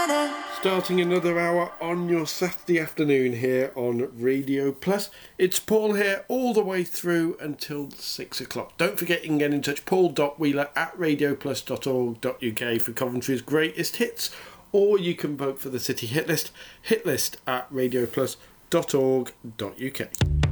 Starting another hour on your Saturday afternoon here on Radio Plus. It's Paul here all the way through until 6 o'clock. Don't forget you can get in touch, paul.wheeler at radioplus.org.uk for Coventry's greatest hits, or you can vote for the City Hit List at radioplus.org.uk.